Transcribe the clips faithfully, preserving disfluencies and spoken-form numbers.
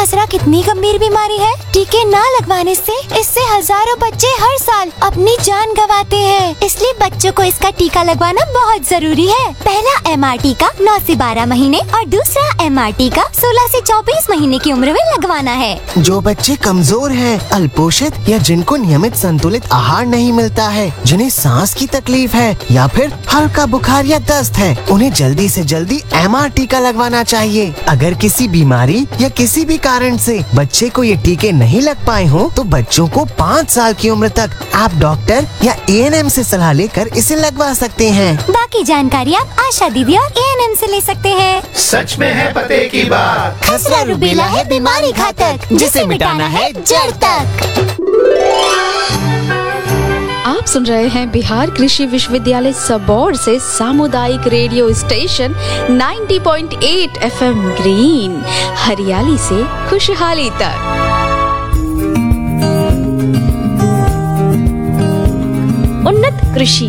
खसरा कितनी गंभीर बीमारी है। टीके न लगवाने से इससे हजारों बच्चे हर साल अपनी जान गंवाते हैं, इसलिए बच्चों को इसका टीका लगवाना बहुत जरूरी है। पहला एम आर टीका नौ से बारह महीने और दूसरा एम आर टीका सोलह से चौबीस महीने की उम्र में लगवाना है। जो बच्चे कमजोर हैं, अल्पोषित या जिनको नियमित संतुलित आहार नहीं मिलता है, जिन्हें सांस की तकलीफ है या फिर हल्का बुखार या दस्त है, उन्हें जल्दी से जल्दी एम आर टीका लगवाना चाहिए। अगर किसी बीमारी या किसी भी कारण से बच्चे को ये टीके नहीं लग पाए हों, तो बच्चों को पाँच साल की उम्र तक आप डॉक्टर या ए एन एम से सलाह लेकर इसे लगवा सकते हैं। बाकी जानकारी आप आशा दीदी और ए एन एम से ले सकते हैं। सच में है पते की बात। खसरा रूबेला है बीमारी घातक, जिसे मिटाना है जड़ तक। आप सुन रहे हैं बिहार कृषि विश्वविद्यालय सबौर से सामुदायिक रेडियो स्टेशन नब्बे पॉइंट आठ एफ एम ग्रीन, हरियाली से खुशहाली तक। उन्नत कृषि।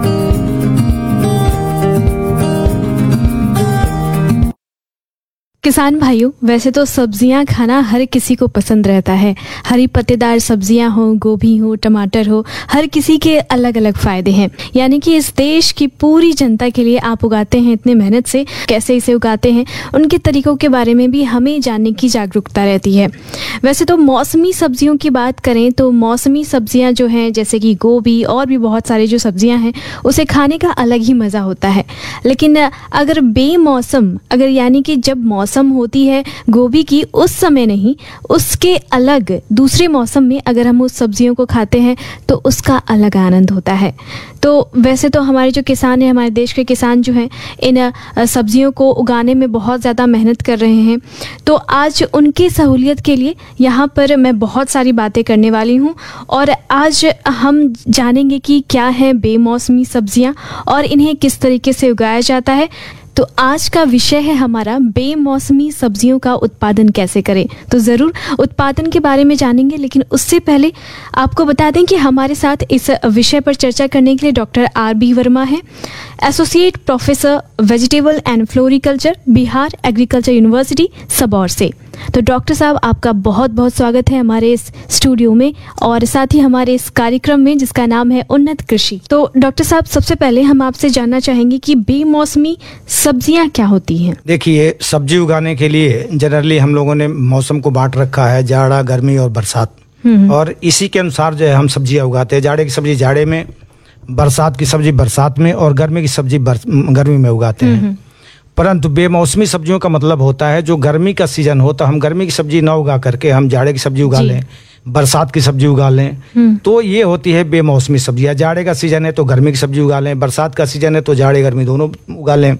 किसान भाइयों, वैसे तो सब्जियां खाना हर किसी को पसंद रहता है। हरी पत्तेदार सब्जियां हो, गोभी हो, टमाटर हो, हर किसी के अलग अलग फायदे हैं। यानी कि इस देश की पूरी जनता के लिए आप उगाते हैं इतने मेहनत से, कैसे इसे उगाते हैं, उनके तरीकों के बारे में भी हमें जानने की जागरूकता रहती है। वैसे तो मौसमी सब्जियों की बात करें तो मौसमी सब्जियां जो हैं, जैसे कि गोभी और भी बहुत सारी जो सब्जियां हैं, उसे खाने का अलग ही मज़ा होता है। लेकिन अगर बेमौसम, अगर यानी कि जब मौसम होती है गोभी की, उस समय नहीं, उसके अलग दूसरे मौसम में अगर हम उस सब्जियों को खाते हैं तो उसका अलग आनंद होता है। तो वैसे तो हमारे जो किसान हैं, हमारे देश के किसान जो हैं, इन सब्जियों को उगाने में बहुत ज़्यादा मेहनत कर रहे हैं। तो आज उनकी सहूलियत के लिए यहाँ पर मैं बहुत सारी बातें करने वाली हूँ और आज हम जानेंगे कि क्या है बेमौसमी सब्जियाँ और इन्हें किस तरीके से उगाया जाता है। तो आज का विषय है हमारा बेमौसमी सब्जियों का उत्पादन कैसे करें। तो ज़रूर उत्पादन के बारे में जानेंगे, लेकिन उससे पहले आपको बता दें कि हमारे साथ इस विषय पर चर्चा करने के लिए डॉक्टर आर बी वर्मा हैं, associate professor vegetable and floriculture, Bihar agriculture university Sabour से। तो डॉक्टर साहब, आपका बहुत बहुत स्वागत है हमारे इस स्टूडियो में और साथ ही हमारे इस कार्यक्रम में जिसका नाम है उन्नत कृषि। तो डॉक्टर साहब, सबसे पहले हम आपसे जानना चाहेंगे कि बेमौसमी सब्जियां क्या होती हैं। देखिए, सब्जी उगाने के लिए जनरली हम लोगों ने मौसम को बांट रखा है, जाड़ा, गर्मी और बरसात, और इसी के अनुसार जो है हम सब्जियां उगाते हैं। जाड़े की सब्जी जाड़े में, बरसात की सब्जी बरसात में और गर्मी की सब्जी गर्मी में उगाते हैं। परंतु बेमौसमी सब्जियों का मतलब होता है जो गर्मी का सीजन हो तो हम गर्मी की सब्जी ना उगा करके हम जाड़े की सब्जी उगा लें, बरसात की सब्जी उगा लें, तो ये होती है बेमौसमी सब्जियां। जाड़े का सीजन है तो गर्मी की सब्जी उगा लें, बरसात का सीजन है तो जाड़े गर्मी दोनों उगा लें।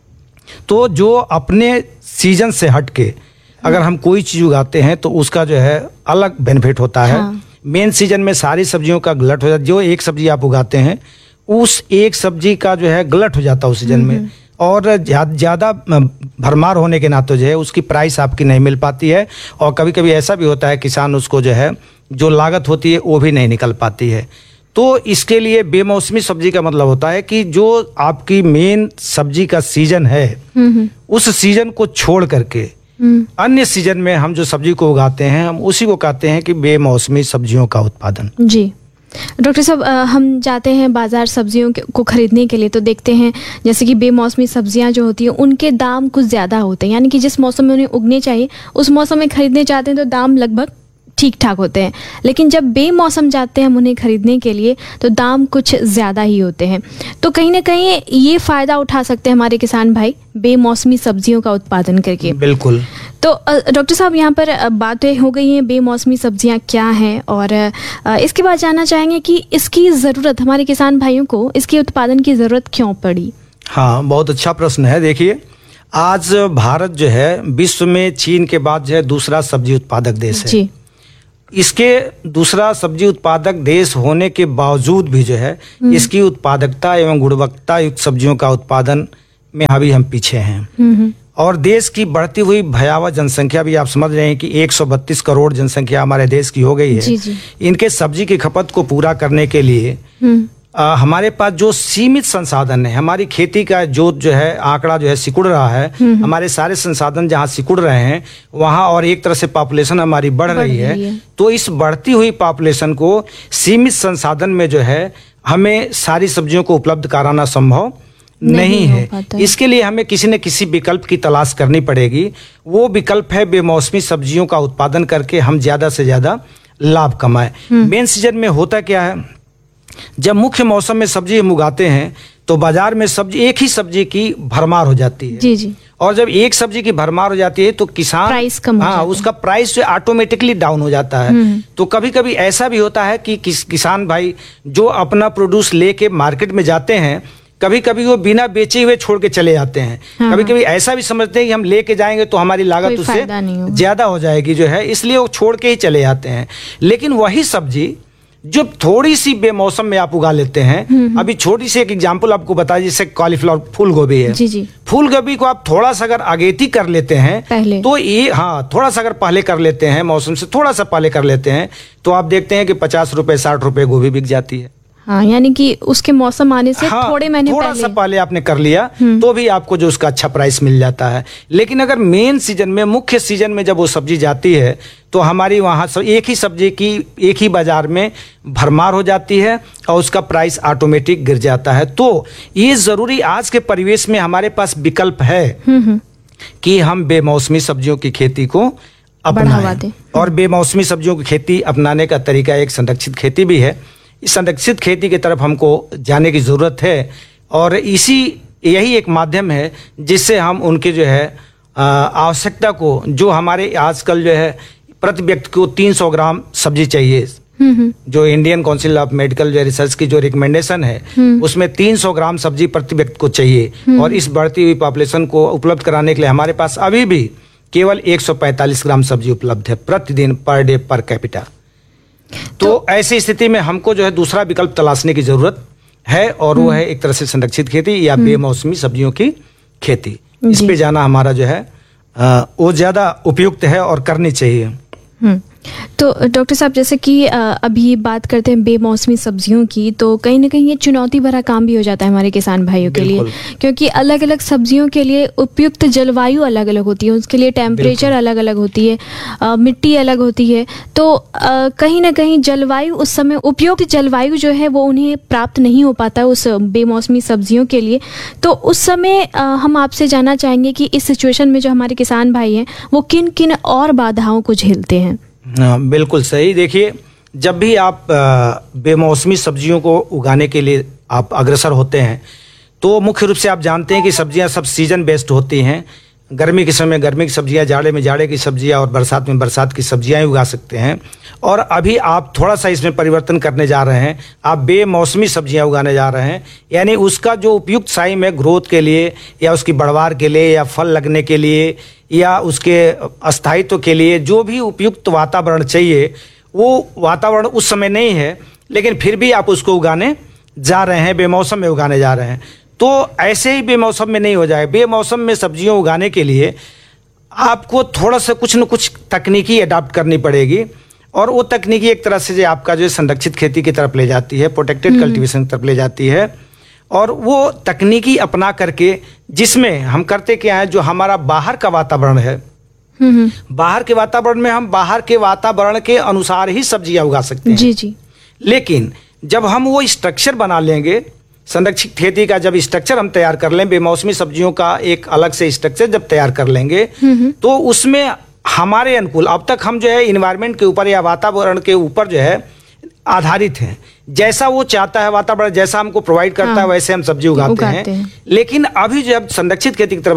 तो जो अपने सीजन से हट के अगर हम कोई चीज़ उगाते हैं तो उसका जो है अलग बेनिफिट होता है। हाँ। मेन सीजन में सारी सब्जियों का गलट हो जाता है। जो एक सब्जी आप उगाते हैं उस एक सब्जी का जो है गलट हो जाता है उस सीजन में, और ज़्यादा भरमार होने के नाते जो है उसकी प्राइस आपकी नहीं मिल पाती है, और कभी कभी ऐसा भी होता है किसान उसको जो है जो लागत होती है वो भी नहीं निकल पाती है। तो इसके लिए बेमौसमी सब्जी का मतलब होता है कि जो आपकी मेन सब्जी का सीजन है उस सीजन को छोड़ करके अन्य सीजन में हम जो सब्जी को उगाते हैं हम उसी को कहते हैं कि बेमौसमी सब्जियों का उत्पादन। जी डॉक्टर साहब, हम जाते हैं बाजार सब्जियों को खरीदने के लिए तो देखते हैं जैसे कि बेमौसमी सब्जियां जो होती हैं उनके दाम कुछ ज़्यादा होते हैं, यानी कि जिस मौसम में उन्हें उगने चाहिए उस मौसम में खरीदने जाते हैं तो दाम लगभग ठीक ठाक होते हैं। लेकिन जब बेमौसम जाते हैं हम उन्हें खरीदने के लिए तो दाम कुछ ज़्यादा ही होते हैं। तो कहीं ना कहीं ये फ़ायदा उठा सकते हैं हमारे किसान भाई बेमौसमी सब्जियों का उत्पादन करके। बिल्कुल। तो डॉक्टर साहब, यहाँ पर बातें हो गई हैं बेमौसमी सब्जियाँ क्या हैं, और इसके बाद जानना चाहेंगे कि इसकी ज़रूरत हमारे किसान भाइयों को इसके उत्पादन की ज़रूरत क्यों पड़ी। हाँ, बहुत अच्छा प्रश्न है। देखिए, आज भारत जो है विश्व में चीन के बाद जो है दूसरा सब्जी उत्पादक देश है। जी। इसके दूसरा सब्जी उत्पादक देश होने के बावजूद भी जो है इसकी उत्पादकता एवं गुणवत्ता युक्त सब्जियों का उत्पादन में अभी हम पीछे हैं। और देश की बढ़ती हुई भयावह जनसंख्या भी आप समझ रहे हैं कि एक सौ बत्तीस करोड़ जनसंख्या हमारे देश की हो गई है। जी जी। इनके सब्जी की खपत को पूरा करने के लिए आ, हमारे पास जो सीमित संसाधन है, हमारी खेती का जो जो है आंकड़ा जो है सिकुड़ रहा है, हमारे सारे संसाधन जहाँ सिकुड़ रहे हैं वहाँ, और एक तरह से पॉपुलेशन हमारी बढ़, बढ़ रही है, है तो इस बढ़ती हुई पॉपुलेशन को सीमित संसाधन में जो है हमें सारी सब्जियों को उपलब्ध कराना संभव नहीं, नहीं है। इसके लिए हमें किसी न किसी विकल्प की तलाश करनी पड़ेगी। वो विकल्प है बेमौसमी सब्जियों का उत्पादन करके हम ज्यादा से ज्यादा लाभ कमाएं। मेन सीजन में होता क्या है, जब मुख्य मौसम में सब्जी हम उगाते हैं तो बाजार में सब्जी एक ही सब्जी की भरमार हो जाती है। जी जी। और जब एक सब्जी की भरमार हो जाती है तो किसान प्राइस कम हो हाँ उसका प्राइस जो ऑटोमेटिकली डाउन हो जाता है। तो कभी कभी ऐसा भी होता है कि किस, किसान भाई जो अपना प्रोड्यूस लेके मार्केट में जाते हैं, कभी कभी वो बिना बेचे हुए छोड़ के चले जाते हैं। हाँ। कभी कभी ऐसा भी समझते हैं कि हम लेके जाएंगे तो हमारी लागत उससे ज्यादा हो जाएगी जो है, इसलिए वो छोड़ के ही चले जाते हैं। लेकिन वही सब्जी जो थोड़ी सी बेमौसम में आप उगा लेते हैं, अभी छोटी सी एक एग्जांपल आपको बता, जैसे कॉलीफ्लावर फूल गोभी है। जी जी। फूल गोभी को आप थोड़ा सा अगर अगेती कर लेते हैं पहले, तो ये हाँ थोड़ा सा अगर पहले कर लेते हैं, मौसम से थोड़ा सा पहले कर लेते हैं, तो आप देखते हैं कि पचास रुपए साठ रुपए गोभी बिक जाती है। हाँ, यानी कि उसके मौसम आने से हाँ, थोड़े महीने थोड़ा पहले सा पहले आपने कर लिया तो भी आपको जो उसका अच्छा प्राइस मिल जाता है। लेकिन अगर मेन सीजन में, मुख्य सीजन में जब वो सब्जी जाती है तो हमारी वहाँ सब एक ही सब्जी की एक ही बाजार में भरमार हो जाती है और उसका प्राइस ऑटोमेटिक गिर जाता है। तो ये जरूरी आज के परिवेश में हमारे पास विकल्प है कि हम बेमौसमी सब्जियों की खेती को अपनाएं। और बेमौसमी सब्जियों की खेती अपनाने का तरीका एक संरक्षित खेती भी है। इस संरक्षित खेती की तरफ हमको जाने की ज़रूरत है और इसी यही एक माध्यम है जिससे हम उनके जो है आवश्यकता को, जो हमारे आजकल जो है प्रति व्यक्ति को तीन सौ ग्राम सब्जी चाहिए, जो Indian council of medical research की जो रिकमेंडेशन है उसमें तीन सौ ग्राम सब्जी प्रति व्यक्ति को चाहिए। और इस बढ़ती हुई पॉपुलेशन को उपलब्ध कराने के लिए हमारे पास अभी भी केवल एक सौ पैंतालीस ग्राम सब्जी उपलब्ध है प्रतिदिन, पर डे पर कैपिटा। तो, तो ऐसी स्थिति में हमको जो है दूसरा विकल्प तलाशने की जरूरत है और वो है एक तरह से संरक्षित खेती या बेमौसमी सब्जियों की खेती। इस पे जाना हमारा जो है आ, वो ज्यादा उपयुक्त है और करनी चाहिए। तो डॉक्टर साहब, जैसे कि अभी बात करते हैं बेमौसमी सब्जियों की, तो कहीं ना कहीं ये चुनौती भरा काम भी हो जाता है हमारे किसान भाइयों के लिए, क्योंकि अलग अलग सब्जियों के लिए उपयुक्त जलवायु अलग अलग होती है, उसके लिए टेम्परेचर अलग अलग होती है, आ, मिट्टी अलग होती है। तो आ, कहीं ना कहीं जलवायु उस समय उपयुक्त जलवायु जो है वो उन्हें प्राप्त नहीं हो पाता उस बेमौसमी सब्जियों के लिए। तो उस समय आ, हम आपसे जानना चाहेंगे कि इस सिचुएशन में जो हमारे किसान भाई हैं वो किन किन और बाधाओं को झेलते हैं। हाँ, बिल्कुल सही। देखिए, जब भी आप बेमौसमी सब्जियों को उगाने के लिए आप अग्रसर होते हैं तो मुख्य रूप से आप जानते हैं कि सब्जियां सब सीजन बेस्ड होती हैं। गर्मी के समय गर्मी की सब्जियां, जाड़े में जाड़े की सब्जियां और बरसात में बरसात की सब्जियां उगा सकते हैं। और अभी आप थोड़ा सा इसमें परिवर्तन करने जा रहे हैं, आप बेमौसमी सब्जियां उगाने जा रहे हैं, यानी उसका जो उपयुक्त टाइम है ग्रोथ के लिए या उसकी बढ़वार के लिए या फल लगने के लिए या उसके अस्थायित्व के लिए जो भी उपयुक्त वातावरण चाहिए वो वातावरण उस समय नहीं है, लेकिन फिर भी आप उसको उगाने जा रहे हैं, बेमौसम में उगाने जा रहे हैं। तो ऐसे ही बेमौसम में नहीं हो जाए। बेमौसम में सब्जियों उगाने के लिए आपको थोड़ा सा कुछ न कुछ तकनीकी अडॉप्ट करनी पड़ेगी और वो तकनीकी एक तरह से जो आपका जो संरक्षित खेती की तरफ ले जाती है, प्रोटेक्टेड कल्टीवेशन की तरफ ले जाती है। और वो तकनीकी अपना करके जिसमें हम करते क्या है, जो हमारा बाहर का वातावरण है, बाहर के वातावरण में हम बाहर के वातावरण के अनुसार ही सब्जियां उगा सकते हैं। जी जी। लेकिन जब हम वो स्ट्रक्चर बना लेंगे, संरक्षित खेती का जब स्ट्रक्चर हम तैयार कर लें, बेमौसमी सब्जियों का एक अलग से स्ट्रक्चर जब तैयार कर लेंगे तो उसमें हमारे अनुकूल, अब तक हम जो है इन्वायरमेंट के ऊपर या वातावरण के ऊपर जो है आधारित हैं। जैसा वो चाहता है वातावरण, जैसा हमको प्रोवाइड करता हाँ, है वैसे हम सब्जी उगाते, उगाते हैं, हैं। लेकिन अभी जब संरक्षित खेती की तरफ